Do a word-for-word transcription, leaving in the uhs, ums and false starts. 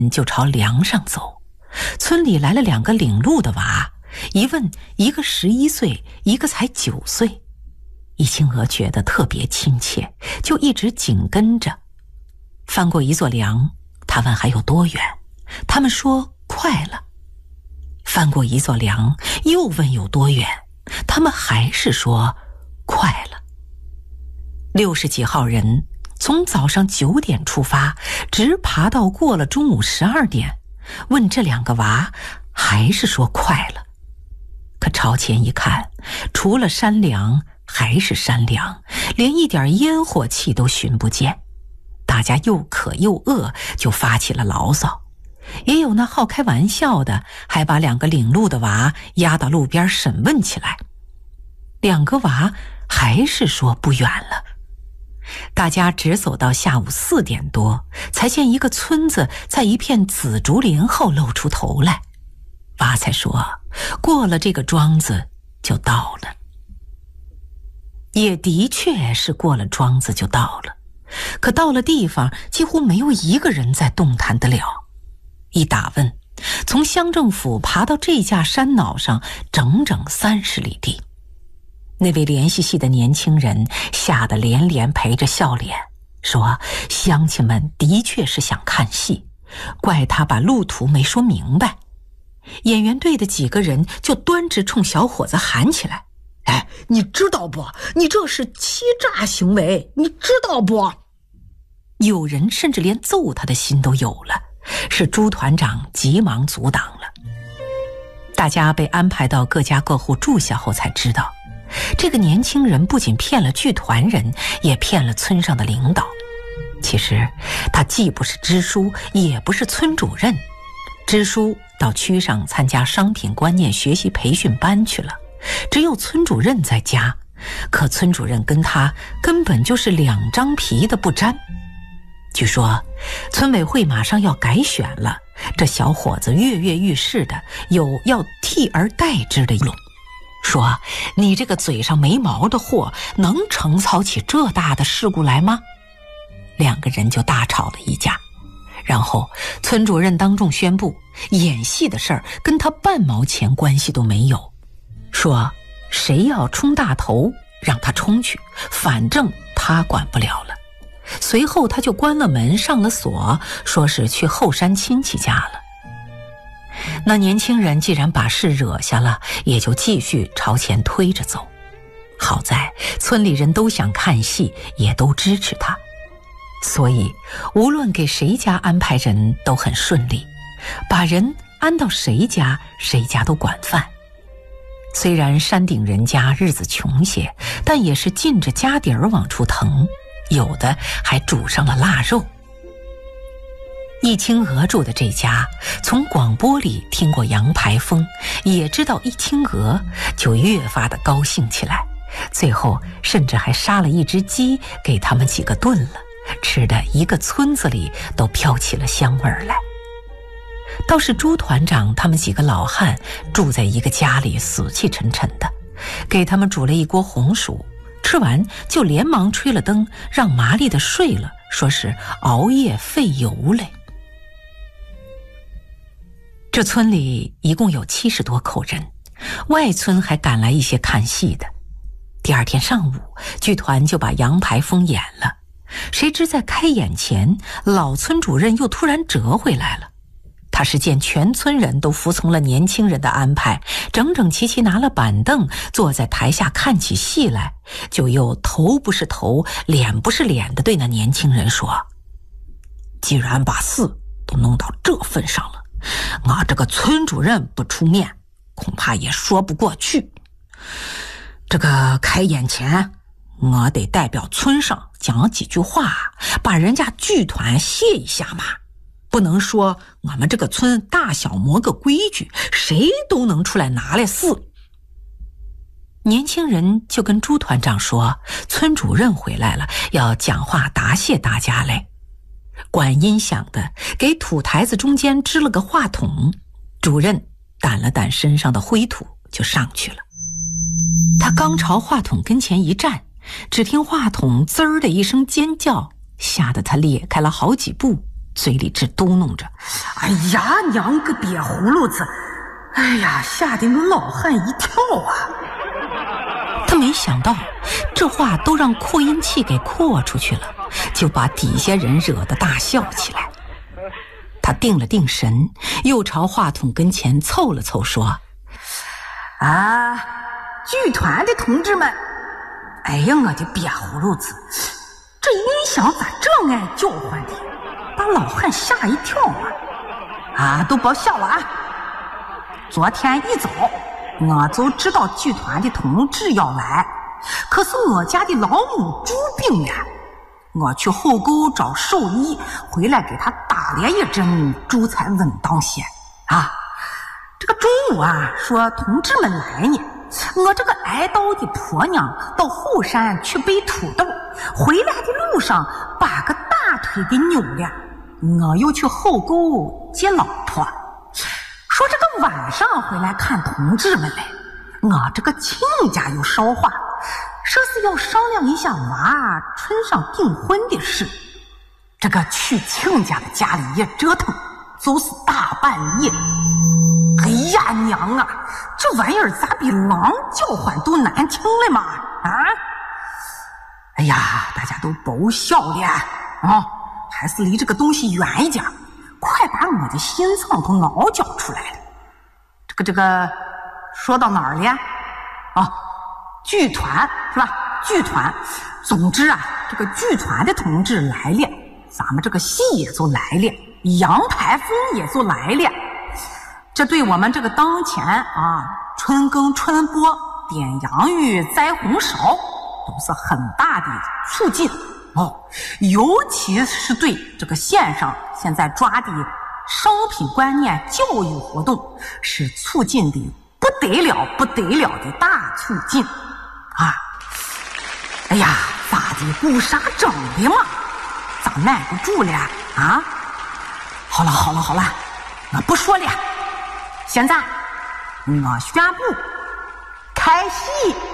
就朝梁上走。村里来了两个领路的娃，一问一个十一岁，一个才九岁。易清娥觉得特别亲切，就一直紧跟着。翻过一座梁，他问还有多远，他们说快了。翻过一座梁，又问有多远，他们还是说快了。六十几号人从早上九点出发，直爬到过了中午十二点，问这两个娃，还是说快了。可朝前一看，除了山梁还是山梁，连一点烟火气都寻不见。大家又渴又饿，就发起了牢骚。也有那好开玩笑的，还把两个领路的娃押到路边审问起来。两个娃还是说不远了。大家直走到下午四点多，才见一个村子在一片紫竹林后露出头来。娃才说，过了这个庄子就到了。也的确是过了庄子就到了，可到了地方，几乎没有一个人再动弹得了。一打问，从乡政府爬到这架山脑上整整三十里地。那位联系系的年轻人吓得连连陪着笑脸，说乡亲们的确是想看戏，怪他把路途没说明白。演员队的几个人就端着冲小伙子喊起来， 哎，你知道不？你这是欺诈行为，你知道不？ 有人甚至连揍他的心都有了，是朱团长急忙阻挡了。大家被安排到各家各户住下后才知道，这个年轻人不仅骗了剧团人，也骗了村上的领导。其实他既不是支书，也不是村主任。支书到区上参加商品观念学习培训班去了，只有村主任在家，可村主任跟他根本就是两张皮的不沾。据说村委会马上要改选了，这小伙子跃跃欲试的，有要替而代之的用，说你这个嘴上没毛的货，能承操起这大的事故来吗？两个人就大吵了一架。然后村主任当众宣布，演戏的事儿跟他半毛钱关系都没有，说谁要冲大头让他冲去，反正他管不了了。随后他就关了门上了锁，说是去后山亲戚家了。那年轻人既然把事惹下了，也就继续朝前推着走。好在村里人都想看戏，也都支持他，所以无论给谁家安排人都很顺利，把人安到谁家，谁家都管饭。虽然山顶人家日子穷些，但也是尽着家底儿往出腾，有的还煮上了腊肉。易清娥住的这家从广播里听过杨排风，也知道易清娥，就越发的高兴起来，最后甚至还杀了一只鸡给他们几个炖了，吃的一个村子里都飘起了香味儿来。倒是朱团长他们几个老汉住在一个家里，死气沉沉的，给他们煮了一锅红薯，吃完就连忙吹了灯，让麻利的睡了，说是熬夜费油嘞。这村里一共有七十多口人，外村还赶来一些看戏的。第二天上午，剧团就把杨排风演了，谁知在开演前，老村主任又突然折回来了。他是见全村人都服从了年轻人的安排，整整齐齐拿了板凳坐在台下看起戏来，就又头不是头脸不是脸的对那年轻人说，既然把事都弄到这份上了，我这个村主任不出面恐怕也说不过去。这个开演前我得代表村上讲几句话，把人家剧团谢一下嘛，不能说我们这个村大小磨个规矩，谁都能出来拿来试。年轻人就跟朱团长说，村主任回来了，要讲话答谢大家嘞。管音响的给土台子中间支了个话筒，主任掸了掸身上的灰土就上去了。他刚朝话筒跟前一站，只听话筒滋儿的一声尖叫，吓得他裂开了好几步， 嘴里直嘟哝着：“ 哎呀，娘个瘪葫芦子！哎呀，吓得我老汉一跳啊！” 他没想到这话都让扩音器给扩出去了，就把底下人惹得大笑起来。他定了定神，又朝话筒跟前凑了凑，说：“ 啊，剧团的同志们，哎呀，我的瘪葫芦子，这音响咋这爱叫唤的，把老汉吓一跳啊！啊，都别笑了啊！昨天一早我就知道剧团的同志要来，可是我家的老母猪病了，我去后沟找兽医，回来给他打了一针，猪才稳当些啊。这个中午啊，说同志们来呢，我这个挨刀的婆娘到后山去背土豆，回来的路上把个大腿给扭了，我又去后沟接老婆，说这个晚上回来看同志们来，我这个亲家又捎话，说是要商量一下娃春上订婚的事。这个去亲家的家里一折腾，就是大半夜。哎呀娘啊，这玩意儿咋比狼叫唤都难听了嘛？啊！哎呀，大家都别笑了啊，还是离这个东西远一点，快把我的心脏都挠绞出来了。这个这个说到哪儿了啊？剧团是吧？剧团，总之啊，这个剧团的同志来了，咱们这个戏也就来了，杨排风也就来了。这对我们这个当前啊春耕春播、点洋芋、栽红苕都是很大的促进哦，尤其是对这个线上现在抓的商品观念教育活动，是促进的不得了不得了的大促进啊！哎呀，咋的不杀整的嘛？咋耐不住了啊？好了好了好了，我不说了，现在我宣布开戏。